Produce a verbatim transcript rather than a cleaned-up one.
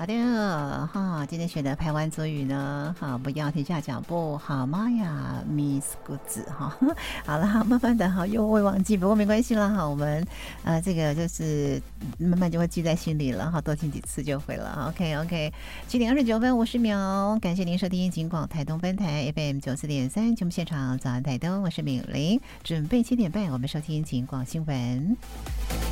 好的哈，今天学的排湾族语呢，好，不要停下脚步，好妈呀，Miss Goods 哈，好了，慢慢的哈，又会忘记，不过没关系啦哈，我们呃这个就是慢慢就会记在心里了哈，多听几次就会了。OK OK， 七点二十九分五十秒，感谢您收听警广台东分台 F M 九四点三节目现场，早安台东，我是敏玲，准备七点半我们收听警广新闻。